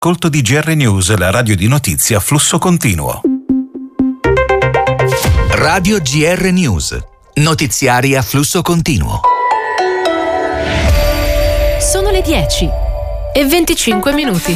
Ascolto di GR News, la radio di notizie a flusso continuo. Radio GR News, notiziari a flusso continuo. Sono le 10:25.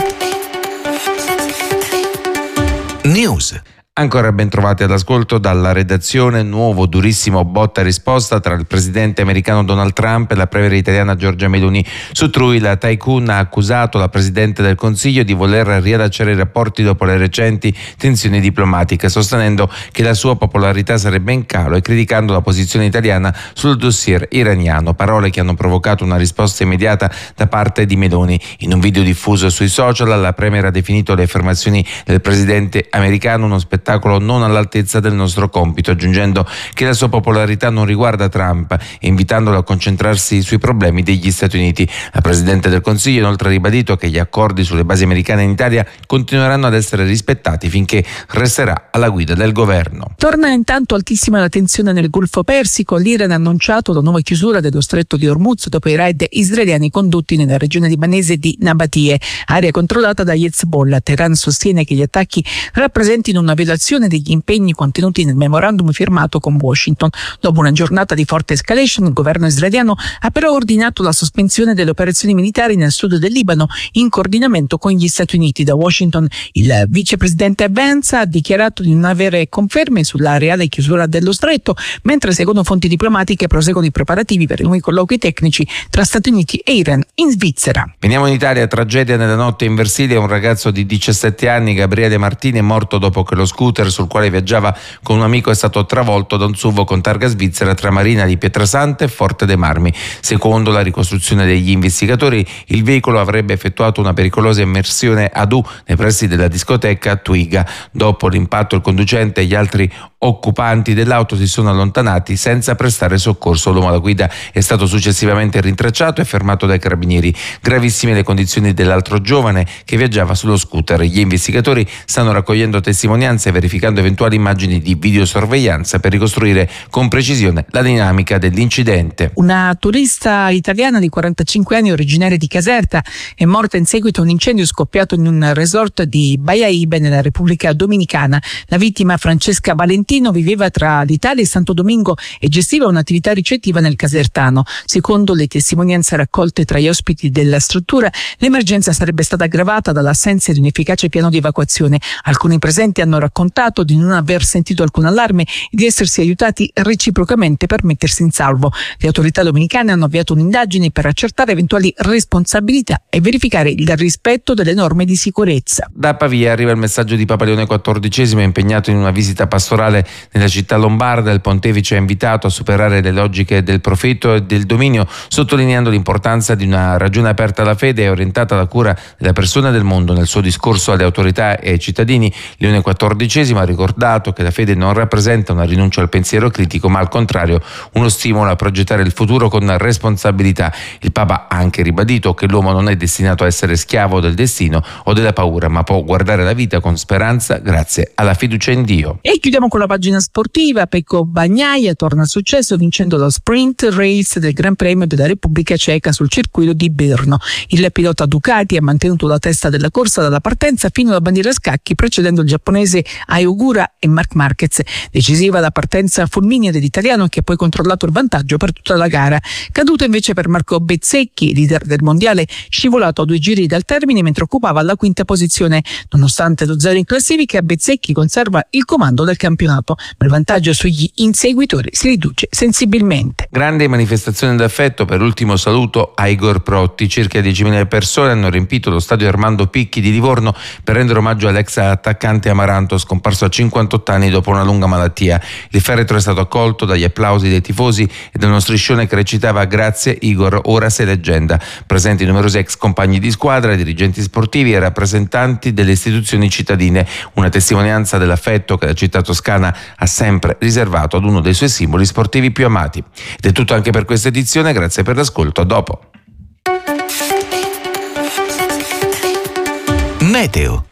News. Ancora ben trovati all'ascolto dalla redazione. Nuovo durissimo botta e risposta tra il presidente americano Donald Trump e la premier italiana Giorgia Meloni. Su Trui, la tycoon ha accusato la presidente del Consiglio di voler riallacciare i rapporti dopo le recenti tensioni diplomatiche, sostenendo che la sua popolarità sarebbe in calo e criticando la posizione italiana sul dossier iraniano. Parole che hanno provocato una risposta immediata da parte di Meloni. In un video diffuso sui social, la premier ha definito le affermazioni del presidente americano uno spettacolo non all'altezza del nostro compito, aggiungendo che la sua popolarità non riguarda Trump e invitandolo a concentrarsi sui problemi degli Stati Uniti. La Presidente del Consiglio ha inoltre ribadito che gli accordi sulle basi americane in Italia continueranno ad essere rispettati finché resterà alla guida del governo. Torna intanto altissima la tensione nel Golfo Persico. L'Iran ha annunciato la nuova chiusura dello stretto di Hormuz dopo i raid israeliani condotti nella regione libanese di Nabatie, area controllata da Hezbollah. Teheran sostiene che gli attacchi rappresentino una violazione degli impegni contenuti nel memorandum firmato con Washington. Dopo una giornata di forte escalation, il governo israeliano ha però ordinato la sospensione delle operazioni militari nel sud del Libano in coordinamento con gli Stati Uniti. Da Washington il vicepresidente Vance ha dichiarato di non avere conferme sulla reale chiusura dello stretto, mentre secondo fonti diplomatiche proseguono i preparativi per i nuovi colloqui tecnici tra Stati Uniti e Iran in Svizzera. Veniamo in Italia. Tragedia nella notte in Versilia. Un ragazzo di 17 anni, Gabriele Martini, è morto dopo che lo scooter sul quale viaggiava con un amico è stato travolto da un SUV con targa svizzera tra Marina di Pietrasanta e Forte dei Marmi. Secondo la ricostruzione degli investigatori, il veicolo avrebbe effettuato una pericolosa immersione ad U nei pressi della discoteca Twiga. Dopo l'impatto, il conducente e gli altri occupanti dell'auto si sono allontanati senza prestare soccorso. L'uomo alla guida è stato successivamente rintracciato e fermato dai carabinieri. Gravissime le condizioni dell'altro giovane che viaggiava sullo scooter. Gli investigatori stanno raccogliendo testimonianze e verificando eventuali immagini di videosorveglianza per ricostruire con precisione la dinamica dell'incidente. Una turista italiana di 45 anni, originaria di Caserta, è morta in seguito a un incendio scoppiato in un resort di Baia Ibe nella Repubblica Dominicana. La vittima, Francesca Valentino, viveva tra l'Italia e Santo Domingo e gestiva un'attività ricettiva nel casertano. Secondo le testimonianze raccolte tra gli ospiti della struttura, l'emergenza sarebbe stata aggravata dall'assenza di un efficace piano di evacuazione. Alcuni presenti hanno raccontato di non aver sentito alcun allarme e di essersi aiutati reciprocamente per mettersi in salvo. Le autorità dominicane hanno avviato un'indagine per accertare eventuali responsabilità e verificare il rispetto delle norme di sicurezza. Da Pavia arriva il messaggio di Papa Leone XIV, impegnato in una visita pastorale nella città lombarda. Il pontefice ha invitato a superare le logiche del profitto e del dominio, sottolineando l'importanza di una ragione aperta alla fede e orientata alla cura della persona e del mondo. Nel suo discorso alle autorità e ai cittadini, Leone XIV ha ricordato che la fede non rappresenta una rinuncia al pensiero critico, ma al contrario uno stimolo a progettare il futuro con responsabilità. Il Papa ha anche ribadito che l'uomo non è destinato a essere schiavo del destino o della paura, ma può guardare la vita con speranza grazie alla fiducia in Dio. E chiudiamo con la pagina sportiva. Pecco Bagnaia torna al successo vincendo lo sprint race del Gran Premio della Repubblica Ceca sul circuito di Brno. Il pilota Ducati ha mantenuto la testa della corsa dalla partenza fino alla bandiera a scacchi, precedendo il giapponese Ayogura e Marc Marquez. Decisiva la partenza fulminea dell'italiano, che ha poi controllato il vantaggio per tutta la gara. Caduta invece per Marco Bezzecchi, leader del mondiale, scivolato a 2 giri dal termine mentre occupava la quinta posizione. Nonostante lo 0 in classifica, Bezzecchi conserva il comando del campionato, ma il vantaggio sugli inseguitori si riduce sensibilmente. Grande manifestazione d'affetto. Per ultimo saluto a Igor Protti. Circa 10.000 persone hanno riempito lo stadio Armando Picchi di Livorno per rendere omaggio all'ex attaccante Amaranto, scomparso a 58 anni dopo una lunga malattia. Il feretro è stato accolto dagli applausi dei tifosi e da uno striscione che recitava "Grazie Igor, ora sei leggenda". Presenti numerosi ex compagni di squadra, dirigenti sportivi e rappresentanti delle istituzioni cittadine. Una testimonianza dell'affetto che la città toscana ha sempre riservato ad uno dei suoi simboli sportivi più amati. Ed è tutto anche per questa edizione, grazie per l'ascolto, a dopo. Meteo.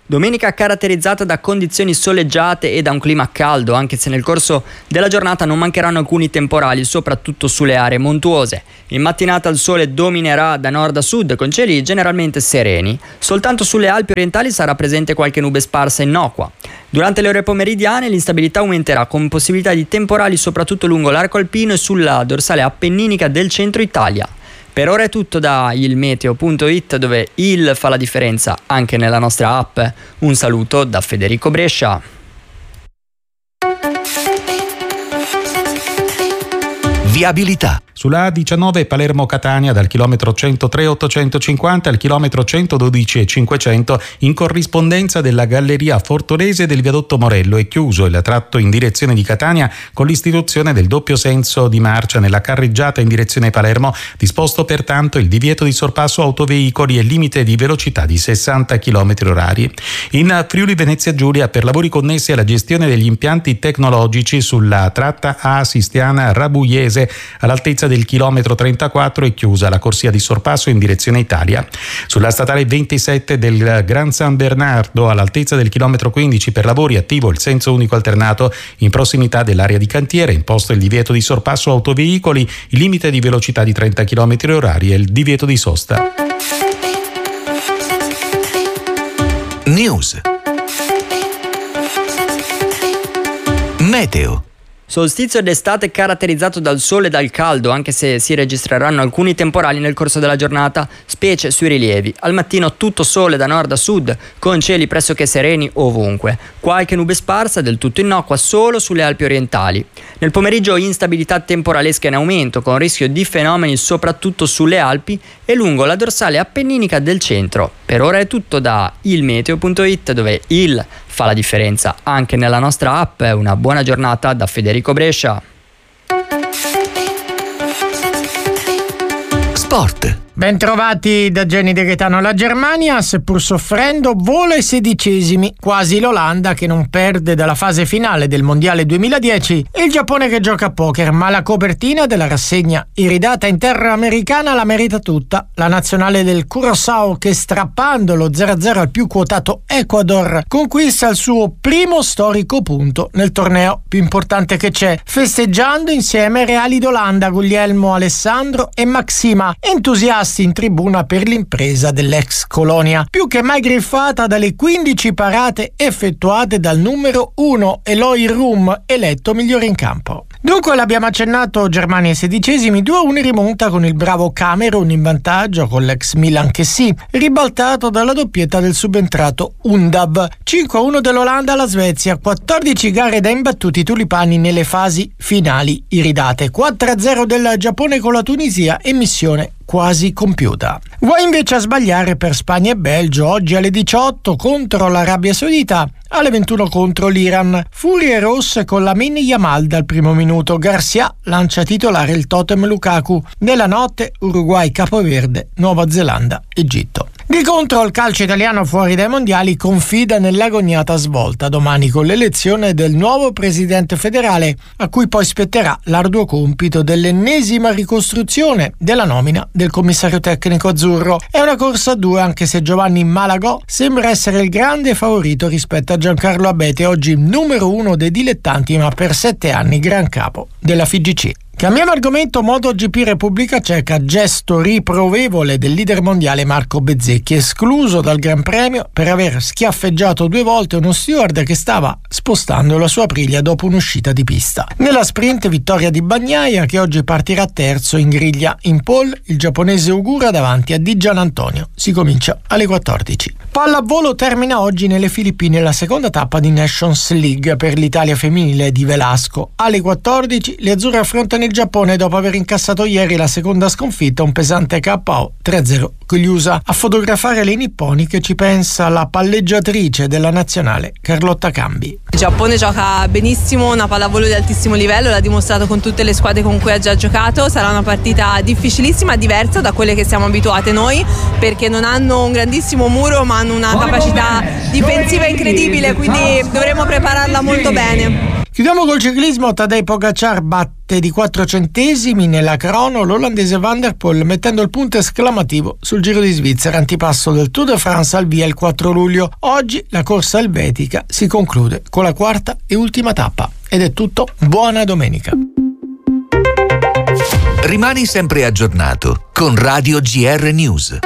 Domenica caratterizzata da condizioni soleggiate e da un clima caldo, anche se nel corso della giornata non mancheranno alcuni temporali, soprattutto sulle aree montuose. In mattinata il sole dominerà da nord a sud con cieli generalmente sereni. Soltanto sulle Alpi orientali sarà presente qualche nube sparsa innocua. Durante le ore pomeridiane l'instabilità aumenterà con possibilità di temporali soprattutto lungo l'arco alpino e sulla dorsale appenninica del centro Italia. Per ora è tutto da ilmeteo.it, dove il fa la differenza anche nella nostra app. Un saluto da Federico Brescia. Viabilità. Sulla A19 Palermo-Catania dal chilometro 103,850 al chilometro 112,500 in corrispondenza della galleria Fortorese del viadotto Morello è chiuso il tratto in direzione di Catania con l'istituzione del doppio senso di marcia nella carreggiata in direzione Palermo, disposto pertanto il divieto di sorpasso autoveicoli e limite di velocità di 60 km/h. In Friuli Venezia Giulia, per lavori connessi alla gestione degli impianti tecnologici sulla tratta A-Sistiana Rabuiese all'altezza del chilometro 34 è chiusa la corsia di sorpasso in direzione Italia. Sulla statale 27 del Gran San Bernardo all'altezza del chilometro 15 per lavori attivo il senso unico alternato in prossimità dell'area di cantiere, imposto il divieto di sorpasso autoveicoli, il limite di velocità di 30 km/h e il divieto di sosta. News. Meteo. Solstizio d'estate caratterizzato dal sole e dal caldo, anche se si registreranno alcuni temporali nel corso della giornata, specie sui rilievi. Al mattino tutto sole da nord a sud, con cieli pressoché sereni ovunque. Qualche nube sparsa, del tutto innocua, solo sulle Alpi orientali. Nel pomeriggio instabilità temporalesca in aumento, con rischio di fenomeni soprattutto sulle Alpi e lungo la dorsale appenninica del centro. Per ora è tutto da ilmeteo.it, dove il fa la differenza anche nella nostra app. Una buona giornata da Federico Brescia. Sport. Bentrovati da Jenny De Gaetano. La Germania, seppur soffrendo, vola ai 16esimi, quasi l'Olanda che non perde dalla fase finale del Mondiale 2010 e il Giappone che gioca a poker, ma la copertina della rassegna iridata in terra americana la merita tutta. La nazionale del Curaçao che, strappando lo 0-0 al più quotato Ecuador, conquista il suo primo storico punto nel torneo più importante che c'è, festeggiando insieme ai reali d'Olanda Guglielmo, Alessandro e Maxima, entusiasti in tribuna per l'impresa dell'ex colonia, più che mai griffata dalle 15 parate effettuate dal numero 1 Eloy Room, eletto migliore in campo. Dunque l'abbiamo accennato, Germania ai 16esimi, 2-1 rimonta con il bravo Camerun in vantaggio, con l'ex Milan che sì, ribaltato dalla doppietta del subentrato Undav. 5-1 dell'Olanda alla Svezia, 14 gare da imbattuti tulipani nelle fasi finali iridate, 4-0 del Giappone con la Tunisia e missione quasi compiuta. Vuoi invece a sbagliare per Spagna e Belgio, oggi alle 18 contro l'Arabia Saudita, alle 21 contro l'Iran. Furie rosse con la Lamine Yamal dal primo minuto. Garcia lancia titolare il totem Lukaku. Nella notte Uruguay, Capoverde, Nuova Zelanda, Egitto. Di contro il calcio italiano fuori dai mondiali confida nell'agoniata svolta domani con l'elezione del nuovo presidente federale, a cui poi spetterà l'arduo compito dell'ennesima ricostruzione della nomina del commissario tecnico azzurro. È una corsa a due, anche se Giovanni Malagò sembra essere il grande favorito rispetto a Giancarlo Abete, oggi numero 1 dei dilettanti ma per 7 anni gran capo della FIGC. Cambiamo argomento. MotoGP Repubblica Ceca, gesto riprovevole del leader mondiale Marco Bezzecchi, escluso dal Gran Premio per aver schiaffeggiato 2 volte uno steward che stava spostando la sua Aprilia dopo un'uscita di pista. Nella sprint vittoria di Bagnaia, che oggi partirà terzo in griglia. In pole il giapponese Ogura davanti a Di Gianantonio. Si comincia alle 14. Pallavolo termina oggi nelle Filippine la seconda tappa di Nations League per l'Italia femminile di Velasco. Alle 14 le azzurre affrontano il Giappone dopo aver incassato ieri la seconda sconfitta, un pesante KO 3-0 con gli USA. A fotografare le nipponi che ci pensa la palleggiatrice della nazionale Carlotta Cambi. Il Giappone gioca benissimo, una pallavolo di altissimo livello, l'ha dimostrato con tutte le squadre con cui ha già giocato. Sarà una partita difficilissima, diversa da quelle che siamo abituate noi, perché non hanno un grandissimo muro ma hanno una capacità difensiva incredibile, quindi dovremo prepararla molto bene. Chiudiamo col ciclismo. Tadej Pogacar batte di 4 centesimi nella crono l'olandese Van der Poel, mettendo il punto esclamativo sul Giro di Svizzera, antipasto del Tour de France al via il 4 luglio. Oggi la corsa elvetica si conclude con la quarta e ultima tappa. Ed è tutto, buona domenica. Rimani sempre aggiornato con Radio GR News.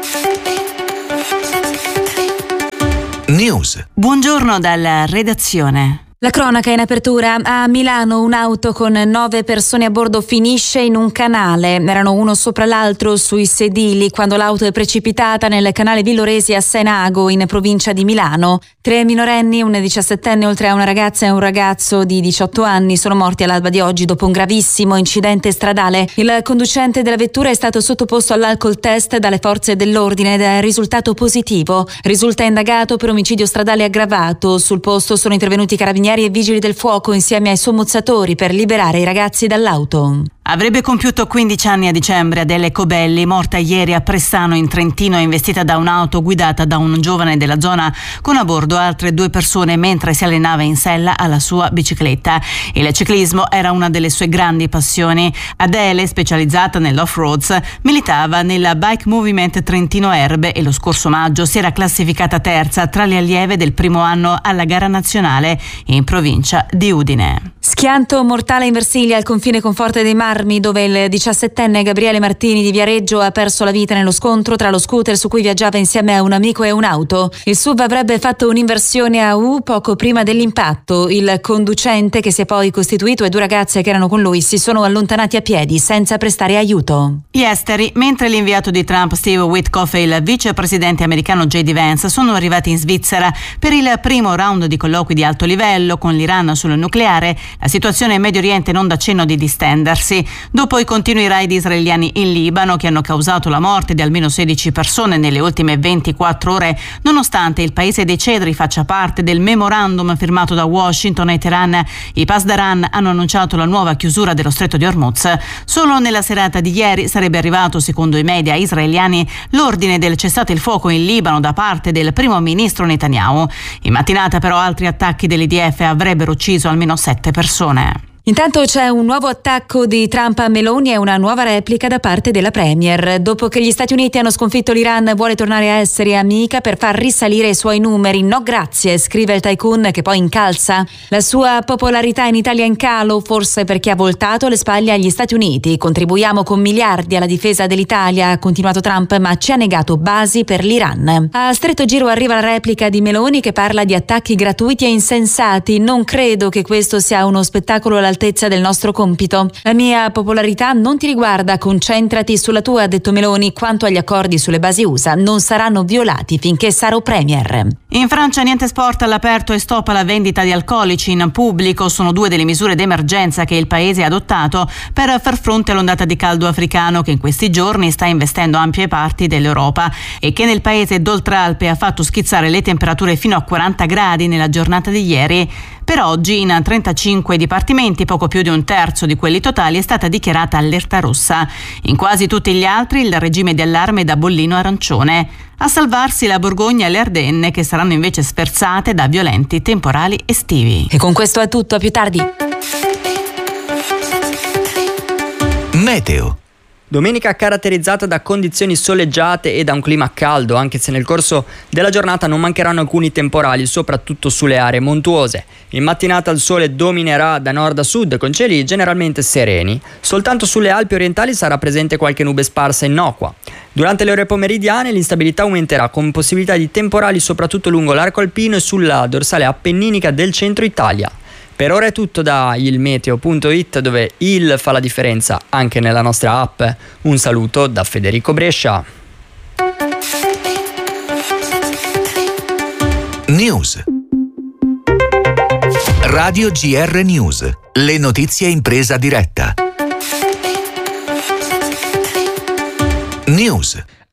News. Buongiorno dalla redazione. La cronaca in apertura. A Milano un'auto con 9 persone a bordo finisce in un canale. Erano uno sopra l'altro sui sedili quando l'auto è precipitata nel canale Villoresi a Senago, in provincia di Milano. 3 minorenni, un 17enne oltre a una ragazza e un ragazzo di 18 anni sono morti all'alba di oggi dopo un gravissimo incidente stradale. Il conducente della vettura è stato sottoposto all'alcol test dalle forze dell'ordine ed è risultato positivo. Risulta indagato per omicidio stradale aggravato. Sul posto sono intervenuti carabinieri e vigili del fuoco insieme ai sommozzatori per liberare i ragazzi dall'auto. Avrebbe compiuto 15 anni a dicembre Adele Cobelli, morta ieri a Pressano in Trentino, investita da un'auto guidata da un giovane della zona con a bordo altre 2 persone mentre si allenava in sella alla sua bicicletta. Il ciclismo era una delle sue grandi passioni. Adele, specializzata nell'off-roads, militava nella Bike Movement Trentino Erbe e lo scorso maggio si era classificata terza tra le allieve del primo anno alla gara nazionale in provincia di Udine. Schianto mortale in Versilia al confine con Forte dei Marmi, dove il 17enne Gabriele Martini di Viareggio ha perso la vita nello scontro tra lo scooter su cui viaggiava insieme a un amico e un'auto. Il SUV avrebbe fatto un'inversione a U poco prima dell'impatto. Il conducente, che si è poi costituito, e 2 ragazze che erano con lui si sono allontanati a piedi senza prestare aiuto. Gli esteri. Mentre l'inviato di Trump Steve Witkoff e il vicepresidente americano J.D. Vance sono arrivati in Svizzera per il primo round di colloqui di alto livello con l'Iran sul nucleare, la situazione in Medio Oriente non dà cenno di distendersi. Dopo i continui raid israeliani in Libano, che hanno causato la morte di almeno 16 persone nelle ultime 24 ore, nonostante il paese dei cedri faccia parte del memorandum firmato da Washington e Teheran, i Pasdaran hanno annunciato la nuova chiusura dello stretto di Hormuz. Solo nella serata di ieri sarebbe arrivato, secondo i media israeliani, l'ordine del cessate il fuoco in Libano da parte del primo ministro Netanyahu. In mattinata però altri attacchi dell'IDF avrebbero ucciso almeno 7 persone. Intanto c'è un nuovo attacco di Trump a Meloni e una nuova replica da parte della Premier. Dopo che gli Stati Uniti hanno sconfitto l'Iran, vuole tornare a essere amica per far risalire i suoi numeri. No grazie, scrive il tycoon, che poi incalza. La sua popolarità in Italia è in calo, forse perché ha voltato le spalle agli Stati Uniti. Contribuiamo con miliardi alla difesa dell'Italia, ha continuato Trump, ma ci ha negato basi per l'Iran. A stretto giro arriva la replica di Meloni, che parla di attacchi gratuiti e insensati. Non credo che questo sia uno spettacolo all'altezza del nostro compito. La mia popolarità non ti riguarda, concentrati sulla tua, ha detto Meloni. Quanto agli accordi sulle basi USA, non saranno violati finché sarò premier. In Francia niente sport all'aperto e stop alla vendita di alcolici in pubblico. Sono 2 delle misure d'emergenza che il paese ha adottato per far fronte all'ondata di caldo africano che in questi giorni sta investendo ampie parti dell'Europa e che nel paese d'Oltralpe ha fatto schizzare le temperature fino a 40 gradi nella giornata di ieri. Per oggi in 35 dipartimenti, poco più di un terzo di quelli totali, è stata dichiarata allerta rossa. In quasi tutti gli altri il regime di allarme è da bollino arancione. A salvarsi la Borgogna e le Ardenne, che saranno invece sferzate da violenti temporali estivi. E con questo è tutto, a più tardi. Meteo. Domenica caratterizzata da condizioni soleggiate e da un clima caldo, anche se nel corso della giornata non mancheranno alcuni temporali, soprattutto sulle aree montuose. In mattinata il sole dominerà da nord a sud con cieli generalmente sereni. Soltanto sulle Alpi orientali sarà presente qualche nube sparsa innocua. Durante le ore pomeridiane l'instabilità aumenterà con possibilità di temporali soprattutto lungo l'arco alpino e sulla dorsale appenninica del centro Italia. Per ora è tutto da ilmeteo.it, dove il fa la differenza anche nella nostra app. Un saluto da Federico Brescia. News. Radio GR News. Le notizie in presa diretta. News.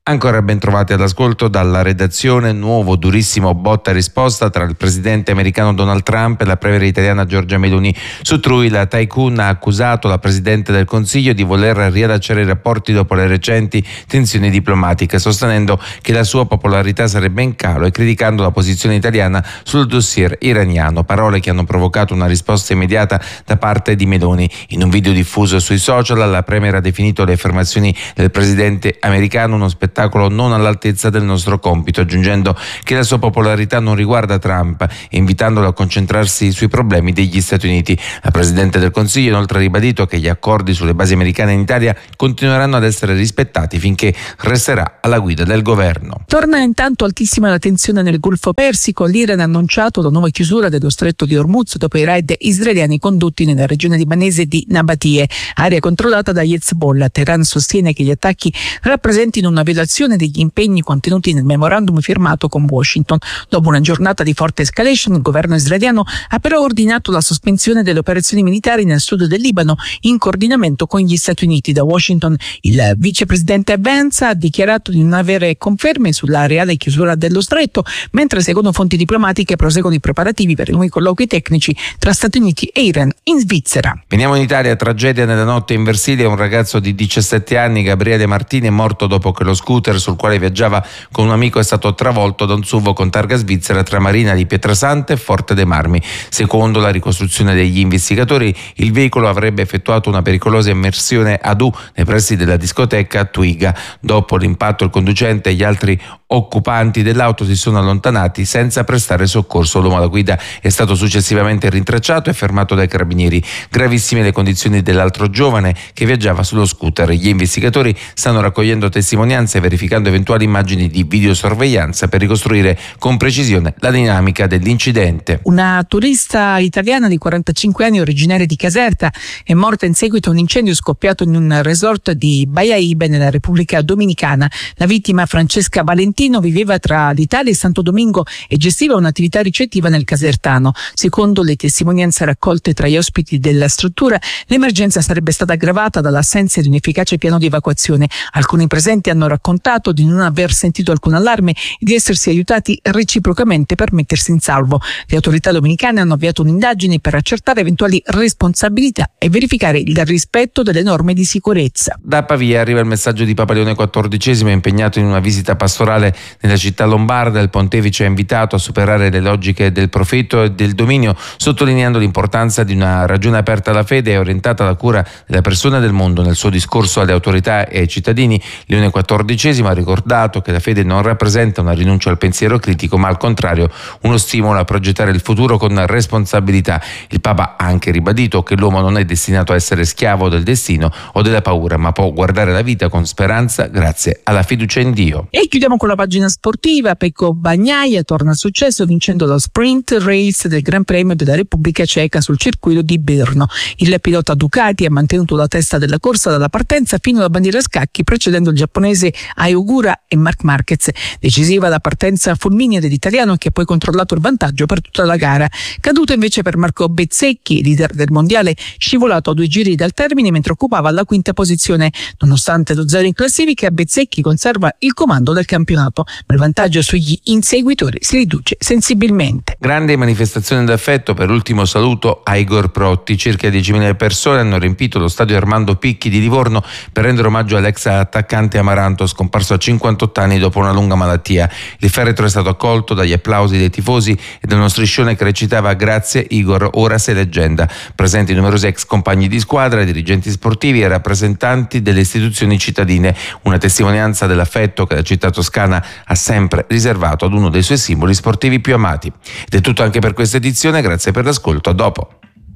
Ancora ben trovati all'ascolto dalla redazione. Nuovo durissimo botta e risposta tra il presidente americano Donald Trump e la premier italiana Giorgia Meloni. Su Trui la tycoon ha accusato la presidente del Consiglio di voler riallacciare i rapporti dopo le recenti tensioni diplomatiche, sostenendo che la sua popolarità sarebbe in calo e criticando la posizione italiana sul dossier iraniano. Parole che hanno provocato una risposta immediata da parte di Meloni. In un video diffuso sui social, la premier ha definito le affermazioni del presidente americano uno spettacolo non all'altezza del nostro compito, aggiungendo che la sua popolarità non riguarda Trump e invitandolo a concentrarsi sui problemi degli Stati Uniti. La Presidente del Consiglio inoltre ha ribadito che gli accordi sulle basi americane in Italia continueranno ad essere rispettati finché resterà alla guida del governo. Torna intanto altissima la tensione nel Golfo Persico. L'Iran ha annunciato la nuova chiusura dello stretto di Hormuz dopo i raid israeliani condotti nella regione libanese di Nabatie, area controllata da Hezbollah. Teheran sostiene che gli attacchi rappresentino una violazione degli impegni contenuti nel memorandum firmato con Washington. Dopo una giornata di forte escalation, il governo israeliano ha però ordinato la sospensione delle operazioni militari nel sud del Libano in coordinamento con gli Stati Uniti. Da Washington il vicepresidente Vance ha dichiarato di non avere conferme sulla reale chiusura dello stretto, mentre secondo fonti diplomatiche proseguono i preparativi per i nuovi colloqui tecnici tra Stati Uniti e Iran in Svizzera. Veniamo in Italia. Tragedia nella notte in Versilia. Un ragazzo di 17 anni, Gabriele Martini, è morto dopo che lo scooter sul quale viaggiava con un amico è stato travolto da un SUV con targa svizzera tra Marina di Pietrasanta e Forte dei Marmi. Secondo la ricostruzione degli investigatori, il veicolo avrebbe effettuato una pericolosa immersione ad U nei pressi della discoteca Twiga. Dopo l'impatto il conducente e gli altri occupanti dell'auto si sono allontanati senza prestare soccorso. L'uomo alla guida è stato successivamente rintracciato e fermato dai carabinieri. Gravissime le condizioni dell'altro giovane che viaggiava sullo scooter. Gli investigatori stanno raccogliendo testimonianze e verificando eventuali immagini di videosorveglianza per ricostruire con precisione la dinamica dell'incidente. Una turista italiana di 45 anni originaria di Caserta è morta in seguito a un incendio scoppiato in un resort di Bayaibe nella Repubblica Dominicana. La vittima, Francesca Valentino, viveva tra l'Italia e Santo Domingo e gestiva un'attività ricettiva nel casertano. Secondo le testimonianze raccolte tra gli ospiti della struttura, l'emergenza sarebbe stata aggravata dall'assenza di un efficace piano di evacuazione. Alcuni presenti hanno raccontato di non aver sentito alcun allarme e di essersi aiutati reciprocamente per mettersi in salvo. Le autorità dominicane hanno avviato un'indagine per accertare eventuali responsabilità e verificare il rispetto delle norme di sicurezza. Da Pavia arriva il messaggio di Papa Leone XIV, impegnato in una visita pastorale nella città lombarda. Il pontefice ha invitato a superare le logiche del profitto e del dominio, sottolineando l'importanza di una ragione aperta alla fede e orientata alla cura della persona e del mondo. Nel suo discorso alle autorità e ai cittadini, Leone XIV ha ricordato che la fede non rappresenta una rinuncia al pensiero critico, ma al contrario uno stimolo a progettare il futuro con responsabilità. Il Papa ha anche ribadito che l'uomo non è destinato a essere schiavo del destino o della paura, ma può guardare la vita con speranza grazie alla fiducia in Dio. E chiudiamo con la pagina sportiva. Pecco Bagnaia torna al successo vincendo lo sprint race del Gran Premio della Repubblica Ceca sul circuito di Brno. Il pilota Ducati ha mantenuto la testa della corsa dalla partenza fino alla bandiera a scacchi, precedendo il giapponese Ai Ogura e Marc Marquez. Decisiva la partenza fulminea dell'italiano, che ha poi controllato il vantaggio per tutta la gara. Caduto invece per Marco Bezzecchi, leader del mondiale, scivolato a 2 giri dal termine mentre occupava la quinta posizione. Nonostante lo 0 in classifica, Bezzecchi conserva il comando del campionato, ma il vantaggio sugli inseguitori si riduce sensibilmente. Grande manifestazione d'affetto per l'ultimo saluto a Igor Protti. Circa 10.000 persone hanno riempito lo stadio Armando Picchi di Livorno per rendere omaggio all'ex attaccante Amaranto, scomparso a 58 anni dopo una lunga malattia. Il feretro è stato accolto dagli applausi dei tifosi e da uno striscione che recitava: "Grazie Igor, ora sei leggenda". Presenti numerosi ex compagni di squadra, dirigenti sportivi e rappresentanti delle istituzioni cittadine. Una testimonianza dell'affetto che la città toscana ha sempre riservato ad uno dei suoi simboli sportivi più amati. Ed è tutto anche per questa edizione, grazie per l'ascolto, a dopo.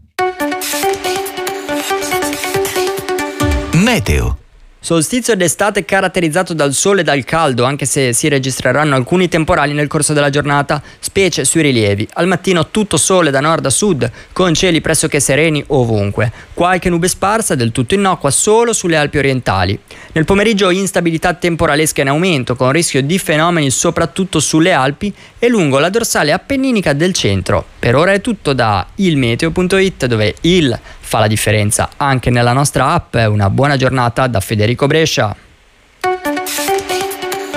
Meteo. Solstizio d'estate caratterizzato dal sole e dal caldo, anche se si registreranno alcuni temporali nel corso della giornata, specie sui rilievi. Al mattino tutto sole da nord a sud, con cieli pressoché sereni ovunque. Qualche nube sparsa, del tutto innocua, solo sulle Alpi orientali. Nel pomeriggio instabilità temporalesca in aumento, con rischio di fenomeni soprattutto sulle Alpi e lungo la dorsale appenninica del centro. Per ora è tutto da ilmeteo.it, dove il fa la differenza anche nella nostra app. Una buona giornata da Federico Brescia.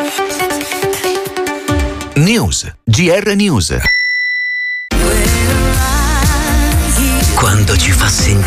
News, GR News. Quando ci fa sentire